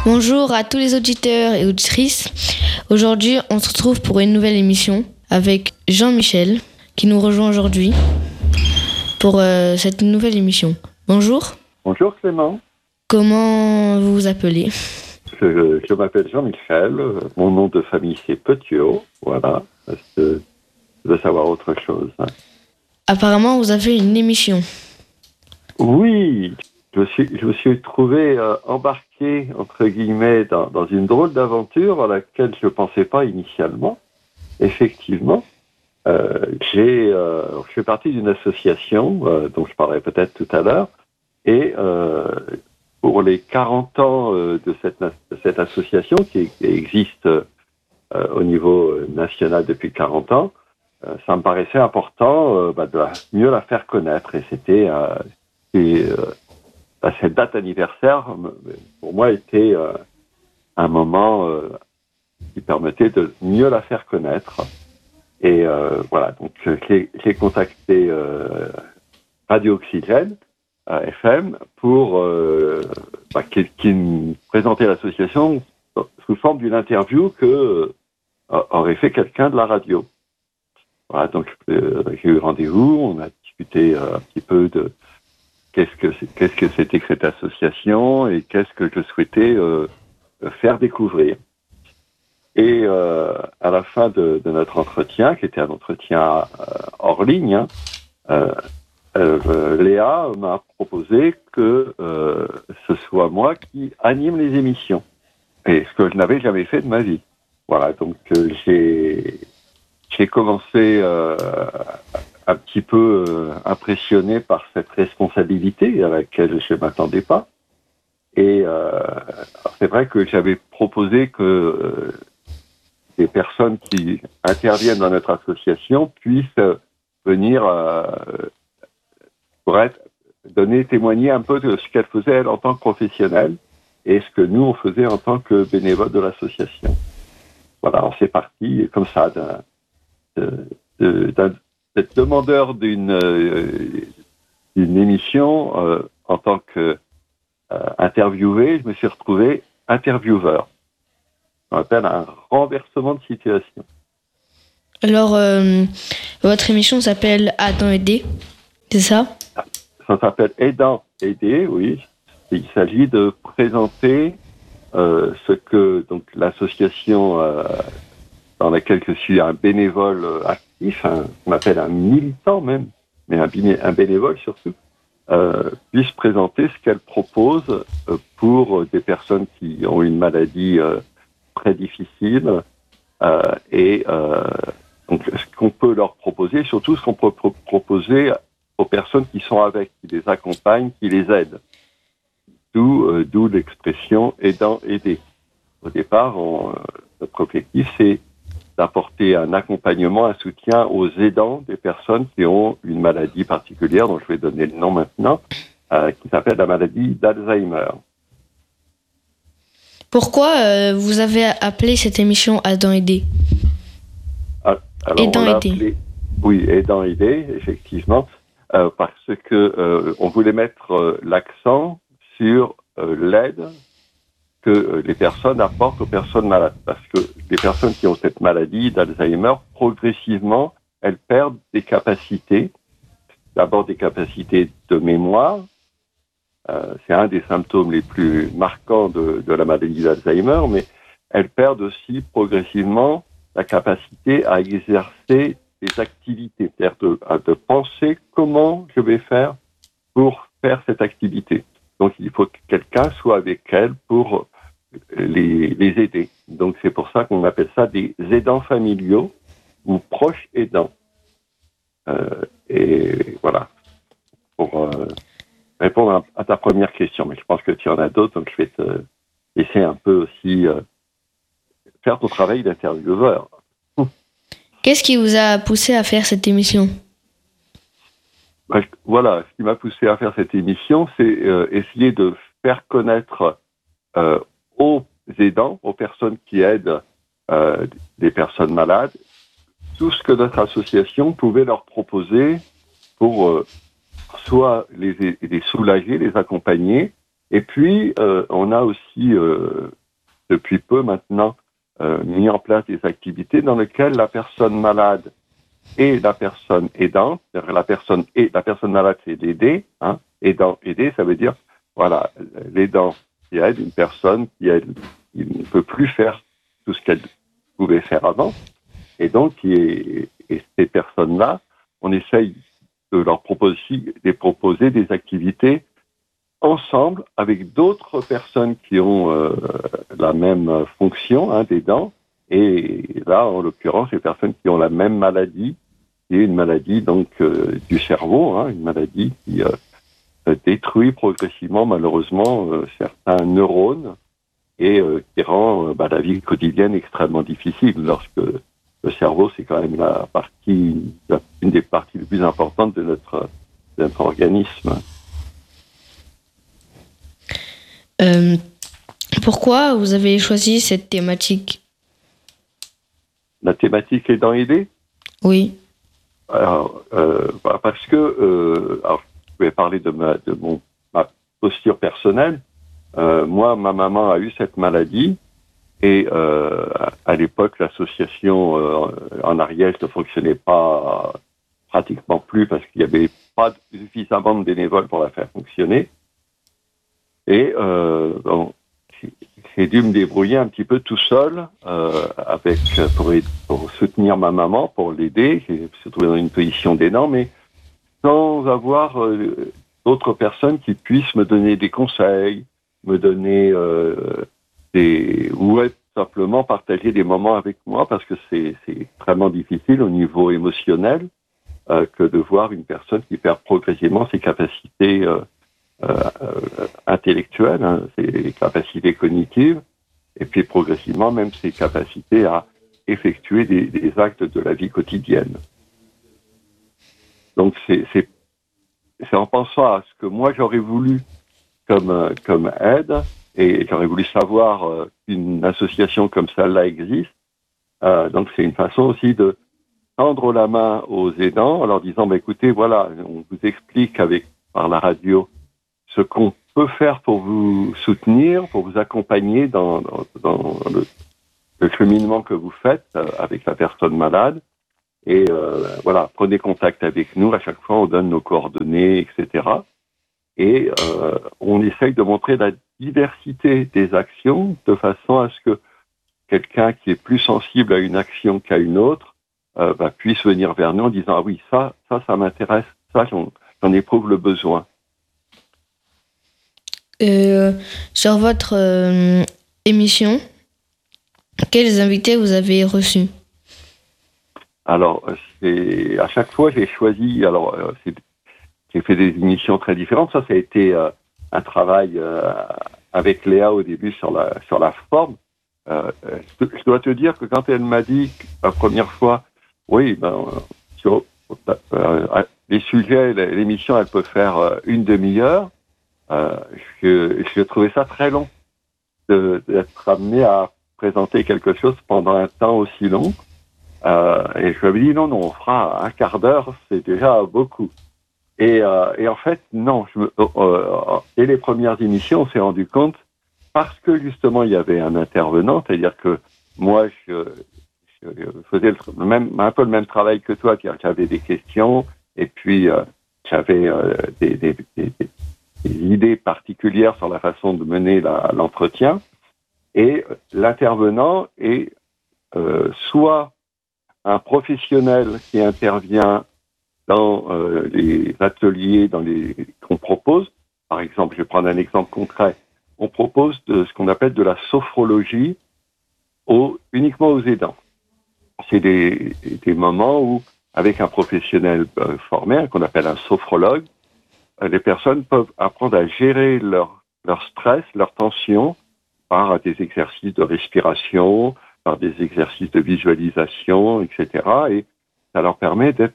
Bonjour à tous les auditeurs et auditrices. Aujourd'hui, on se retrouve pour une nouvelle émission avec Jean-Michel qui nous rejoint aujourd'hui pour cette nouvelle émission. Bonjour. Bonjour Clément. Comment vous vous appelez ? Je m'appelle Jean-Michel. Mon nom de famille c'est Petiot. Voilà. Est-ce que tu veux savoir autre chose ? Apparemment, vous avez une émission. Oui. Je me suis trouvé embarqué, entre guillemets, dans une drôle d'aventure à laquelle je ne pensais pas initialement. Effectivement, je fais partie d'une association dont je parlerai peut-être tout à l'heure. Et pour les 40 ans de cette association qui existe au niveau national depuis 40 ans, ça me paraissait important de mieux la faire connaître. Et c'était... cette date anniversaire, pour moi, était un moment qui permettait de mieux la faire connaître. Et voilà, donc j'ai contacté Radio Oxygène, FM, pour qui me présentait l'association sous forme d'une interview que aurait fait quelqu'un de la radio. Voilà, donc j'ai eu rendez-vous, on a discuté un petit peu de qu'est-ce que c'était que cette association et qu'est-ce que je souhaitais faire découvrir. Et à la fin de notre entretien, qui était un entretien hors ligne, Léa m'a proposé que ce soit moi qui anime les émissions. Et ce que je n'avais jamais fait de ma vie. Voilà, donc j'ai commencé un petit peu impressionné par cette responsabilité à laquelle je ne m'attendais pas. Et c'est vrai que j'avais proposé que des personnes qui interviennent dans notre association puissent venir témoigner un peu de ce qu'elle faisait elle en tant que professionnelle et ce que nous on faisait en tant que bénévoles de l'association. Voilà, alors c'est parti comme ça d'être demandeur d'une émission en tant que interviewé, je me suis retrouvé intervieweur. On appelle un renversement de situation. Alors, votre émission s'appelle Adam Aidé, c'est ça ? Ça s'appelle Aidant Aidé, oui. Il s'agit de présenter ce que donc l'association dans laquelle je suis un bénévole actif, on appelle un militant même, mais un bénévole surtout, puisse présenter ce qu'elle propose pour des personnes qui ont une maladie très difficile donc ce qu'on peut leur proposer, surtout ce qu'on peut proposer aux personnes qui sont avec, qui les accompagnent, qui les aident. D'où l'expression aidant aider. Au départ, notre objectif c'est d'apporter un accompagnement, un soutien aux aidants des personnes qui ont une maladie particulière, dont je vais donner le nom maintenant, qui s'appelle la maladie d'Alzheimer. Pourquoi vous avez appelé cette émission Adam Aidé ? Aidant Aidé. Oui, Aidant Aidé, effectivement, parce que on voulait mettre l'accent sur l'aide que les personnes apportent aux personnes malades. Parce que les personnes qui ont cette maladie d'Alzheimer, progressivement, elles perdent des capacités. D'abord des capacités de mémoire. C'est un des symptômes les plus marquants de la maladie d'Alzheimer, mais elles perdent aussi progressivement la capacité à exercer des activités, c'est-à-dire de penser comment je vais faire pour faire cette activité. Donc il faut que quelqu'un soit avec elles pour les aider. Donc c'est pour ça qu'on appelle ça des aidants familiaux ou proches aidants. Et voilà, pour répondre à ta première question, mais je pense que tu en as d'autres, donc je vais te laisser un peu aussi faire ton travail d'intervieweur. Qu'est-ce qui vous a poussé à faire cette émission ? Voilà, ce qui m'a poussé à faire cette émission, c'est essayer de faire connaître aux aidants, aux personnes qui aident des personnes malades, tout ce que notre association pouvait leur proposer pour soit les soulager, les accompagner, Et puis, on a aussi, depuis peu maintenant, mis en place des activités dans lesquelles la personne malade et la personne aidante, la personne malade, c'est l'aider, hein, aidant, aider, ça veut dire, voilà, l'aidant qui aide une personne qui ne peut plus faire tout ce qu'elle pouvait faire avant. Et donc, et ces personnes-là, on essaye de leur proposer des activités ensemble avec d'autres personnes qui ont la même fonction, hein, d'aidant. Et là, en l'occurrence, les personnes qui ont la même maladie, qui est une maladie donc du cerveau, hein, une maladie qui détruit progressivement, malheureusement, certains neurones et qui rend la vie quotidienne extrêmement difficile lorsque le cerveau, c'est quand même une des parties les plus importantes de notre organisme. Pourquoi vous avez choisi cette thématique? La thématique aidant aider? Oui. Alors, parce que, alors, je vais parler de ma posture personnelle. Moi, ma maman a eu cette maladie et à l'époque, l'association en Ariège ne fonctionnait pas pratiquement plus parce qu'il n'y avait pas suffisamment de bénévoles pour la faire fonctionner. Et j'ai dû me débrouiller un petit peu tout seul pour soutenir ma maman, pour l'aider. Je me suis trouvé dans une position d'aidant, mais sans avoir d'autres personnes qui puissent me donner des conseils, me donner ou simplement partager des moments avec moi, parce que c'est extrêmement difficile au niveau émotionnel que de voir une personne qui perd progressivement ses capacités intellectuelles, hein, ses capacités cognitives, et puis progressivement même ses capacités à effectuer des actes de la vie quotidienne. Donc c'est en pensant à ce que moi j'aurais voulu comme aide, et j'aurais voulu savoir qu'une association comme celle-là existe. Donc c'est une façon aussi de tendre la main aux aidants en leur disant écoutez, voilà, on vous explique par la radio ce qu'on peut faire pour vous soutenir, pour vous accompagner dans le cheminement que vous faites avec la personne malade. Et voilà, prenez contact avec nous. À chaque fois, on donne nos coordonnées, etc. Et on essaye de montrer la diversité des actions de façon à ce que quelqu'un qui est plus sensible à une action qu'à une autre puisse venir vers nous en disant ah oui, ça m'intéresse, ça j'en éprouve le besoin. Sur votre émission, quels invités vous avez reçus? Alors, à chaque fois, j'ai choisi. Alors, j'ai fait des émissions très différentes. Ça a été un travail avec Léa au début sur la forme. Je dois te dire que quand elle m'a dit la première fois, oui, sur les sujets, l'émission, elle peut faire une demi-heure. Je trouvais ça très long d'être amené à présenter quelque chose pendant un temps aussi long. Et je lui ai dit non, on fera un quart d'heure, c'est déjà beaucoup. Et en fait, non. Dès les premières émissions, on s'est rendu compte, parce que justement il y avait un intervenant, c'est-à-dire que moi je faisais un peu le même travail que toi, c'est-à-dire que j'avais des questions et puis j'avais des idées particulières sur la façon de mener l'entretien. Et l'intervenant est soit un professionnel qui intervient dans les ateliers qu'on propose. Par exemple, je vais prendre un exemple concret. On propose ce qu'on appelle de la sophrologie uniquement aux aidants. C'est des moments où, avec un professionnel formé, qu'on appelle un sophrologue, les personnes peuvent apprendre à gérer leur stress, leur tension, par des exercices de respiration, par des exercices de visualisation, etc. Et ça leur permet de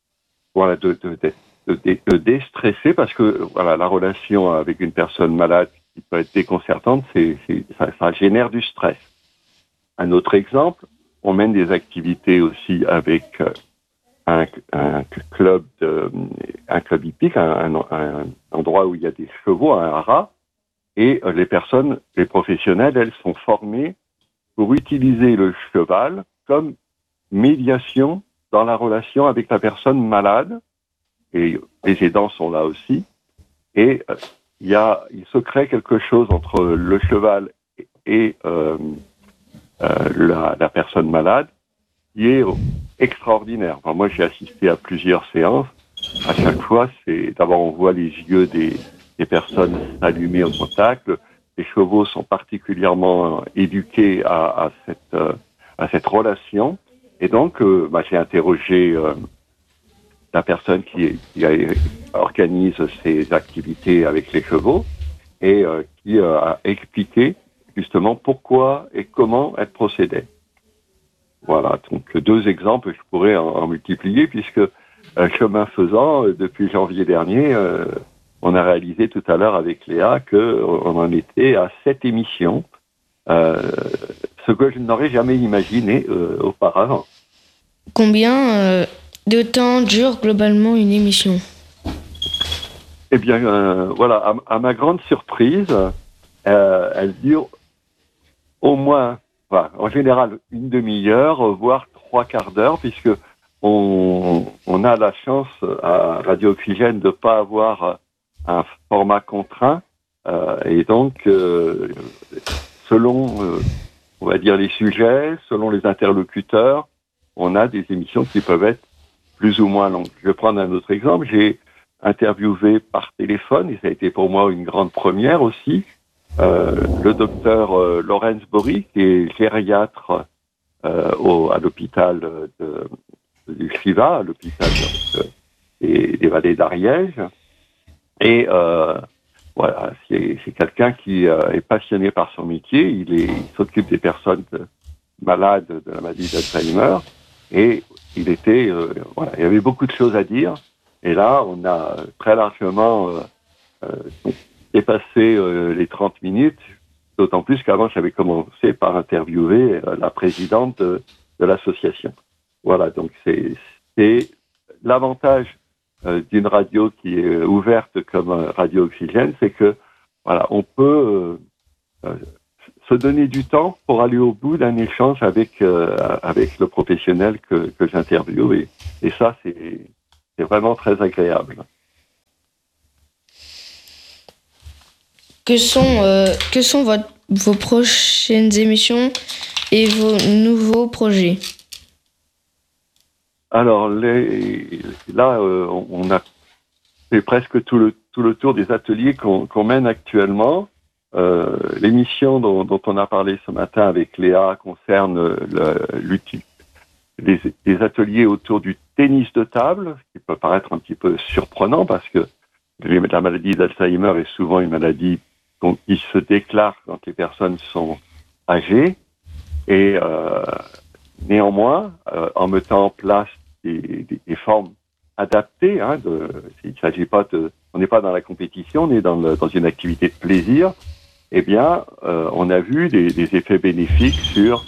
déstresser, parce que voilà, la relation avec une personne malade qui peut être déconcertante, ça génère du stress. Un autre exemple, on mène des activités aussi avec un club hippique, un endroit où il y a des chevaux, un haras, Et les professionnels, elles sont formées pour utiliser le cheval comme médiation dans la relation avec la personne malade. Et les aidants sont là aussi. Et il se crée quelque chose entre le cheval et la personne malade qui est extraordinaire. Enfin, moi, j'ai assisté à plusieurs séances. À chaque fois, d'abord, on voit les yeux des personnes s'allumer au contact. Les chevaux sont particulièrement éduqués à cette relation. Et donc, j'ai interrogé la personne qui organise ces activités avec les chevaux et qui a expliqué justement pourquoi et comment elle procédait. Voilà, donc 2 exemples, je pourrais en multiplier puisque chemin faisant, depuis janvier dernier, on a réalisé tout à l'heure avec Léa qu'on en était à 7 émissions, ce que je n'aurais jamais imaginé auparavant. Combien de temps dure globalement une émission ? Eh bien, voilà, à ma grande surprise, elle dure au moins, en général, une demi-heure, voire 3/4 d'heure, puisque on a la chance à Radio Oxygène de ne pas avoir un format contraint, et donc, selon, on va dire, les sujets, selon les interlocuteurs, on a des émissions qui peuvent être plus ou moins longues. Je vais prendre un autre exemple. J'ai interviewé par téléphone, et ça a été pour moi une grande première aussi, le docteur Laurence Bory, qui est gériatre à l'hôpital du Chiva, à l'hôpital des Vallées d'Ariège. Et voilà, c'est quelqu'un qui est passionné par son métier. Il s'occupe des personnes malades de la maladie d'Alzheimer. Et il y avait beaucoup de choses à dire. Et là, on a très largement dépassé les 30 minutes, d'autant plus qu'avant, j'avais commencé par interviewer la présidente de l'association. Voilà, donc c'est l'avantage d'une radio qui est ouverte comme Radio Oxygène, c'est que voilà, on peut se donner du temps pour aller au bout d'un échange avec le professionnel que j'interviewe, et ça, c'est vraiment très agréable. Que sont vos prochaines émissions et vos nouveaux projets ? Alors, on a fait presque tout le tour des ateliers qu'on mène actuellement. L'émission dont on a parlé ce matin avec Léa concerne des ateliers autour du tennis de table, ce qui peut paraître un petit peu surprenant parce que la maladie d'Alzheimer est souvent une maladie qui se déclare quand les personnes sont âgées. Et néanmoins, en mettant en place des formes adaptées, il s'agit pas on n'est pas dans la compétition, on est dans une activité de plaisir. Eh bien, on a vu des effets bénéfiques sur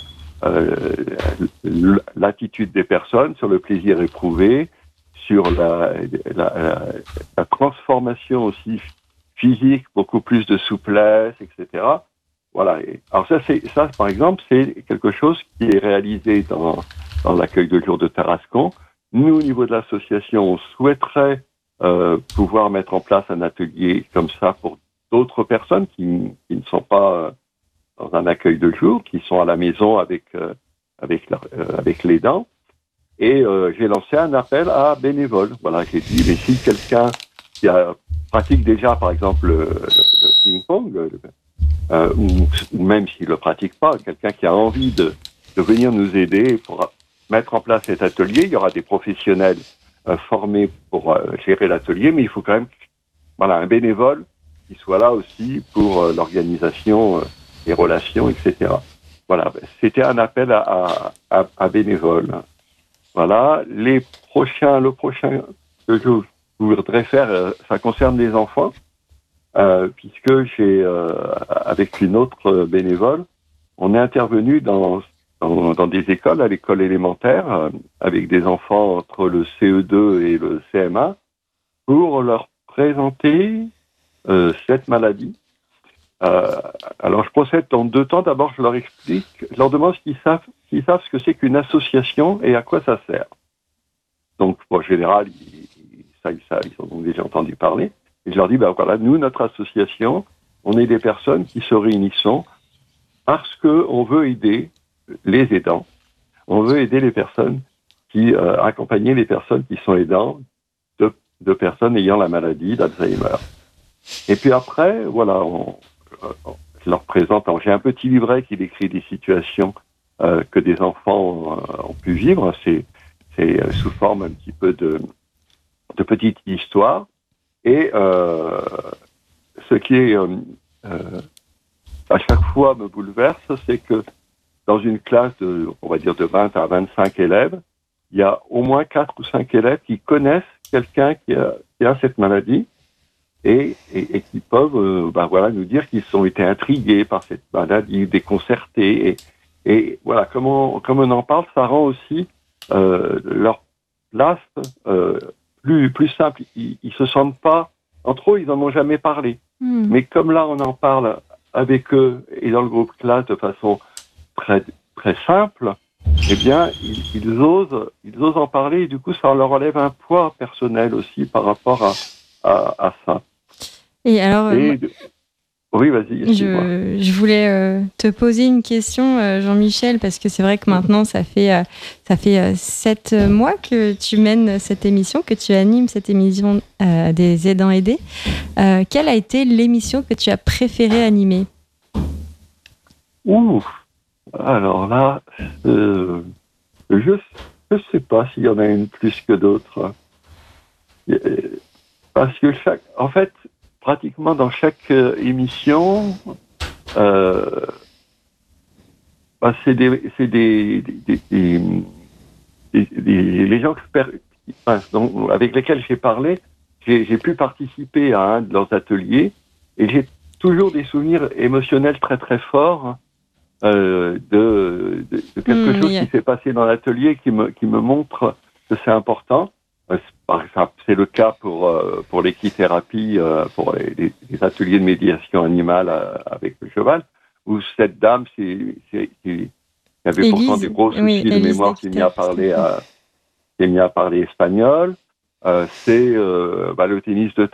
l'attitude des personnes, sur le plaisir éprouvé, sur la transformation aussi physique, beaucoup plus de souplesse, etc. Voilà. Alors ça, par exemple, c'est quelque chose qui est réalisé dans l'accueil de jour de Tarascon. Nous, au niveau de l'association, on souhaiterait pouvoir mettre en place un atelier comme ça pour d'autres personnes qui ne sont pas dans un accueil de jour, qui sont à la maison avec l'aidant. Et j'ai lancé un appel à bénévoles. Voilà, j'ai dit, mais si quelqu'un qui pratique déjà, par exemple, le ping-pong, ou même s'il le pratique pas, quelqu'un qui a envie de venir nous aider pour mettre en place cet atelier, il y aura des professionnels formés pour gérer l'atelier, mais il faut quand même un bénévole qui soit là aussi pour l'organisation des relations, etc. Voilà, c'était un appel à bénévoles. Voilà, le prochain que je voudrais faire, ça concerne les enfants, puisque j'ai, avec une autre bénévole, on est intervenu dans des écoles, à l'école élémentaire, avec des enfants entre le CE2 et le CM1, pour leur présenter cette maladie, Alors, je procède en 2 temps. D'abord, je leur explique, je leur demande s'ils savent ce que c'est qu'une association et à quoi ça sert. Donc, en général, ils en ont déjà entendu parler. Et je leur dis, voilà, nous, notre association, on est des personnes qui se réunissons parce qu'on veut aider les aidants. On veut aider les personnes accompagner les personnes qui sont aidants de personnes ayant la maladie d'Alzheimer. Et puis après, voilà, je leur présente, j'ai un petit livret qui décrit des situations que des enfants ont pu vivre. C'est sous forme un petit peu de petites histoires. Et ce qui est à chaque fois me bouleverse, c'est que dans une classe on va dire de 20 à 25 élèves, il y a au moins 4 ou 5 élèves qui connaissent quelqu'un qui a cette maladie et qui peuvent nous dire qu'ils ont été intrigués par cette maladie, déconcertés. Et voilà, comme on en parle, ça rend aussi leur place plus simple. Ils se sentent pas, entre eux, ils en ont jamais parlé. Mais comme là, on en parle avec eux et dans le groupe classe de façon très, très simple, eh bien, ils osent en parler et du coup, ça leur enlève un poids personnel aussi par rapport à ça. Et alors, oui, vas-y. Je voulais te poser une question, Jean-Michel, parce que c'est vrai que maintenant, ça fait 7 mois que tu mènes cette émission, que tu animes cette émission des aidants aidés. Quelle a été l'émission que tu as préféré animer ? Alors là, je sais pas s'il y en a une plus que d'autres. Parce que pratiquement dans chaque émission, c'est les gens avec lesquels j'ai parlé, j'ai pu participer à un de leurs ateliers et j'ai toujours des souvenirs émotionnels très très forts de quelque chose qui s'est passé dans l'atelier qui me montre que c'est important. Par exemple, c'est le cas pour l'équithérapie, pour les ateliers de médiation animale avec le cheval, où cette dame qui avait pourtant des gros soucis de mémoire, qui m'y a parlé espagnol. C'est le tennis de